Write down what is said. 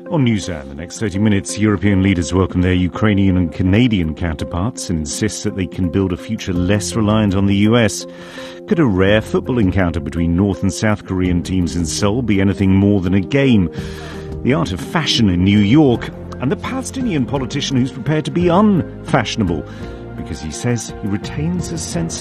On Newshour, in the next 30 minutes, European leaders welcome their Ukrainian and Canadian counterparts and insist that they can build a future less reliant on the US. Could a rare football encounter between North and South Korean teams in Seoul be anything more than a game? The art of fashion in New York, and the Palestinian politician who's prepared to be unfashionable because he says he retains a sense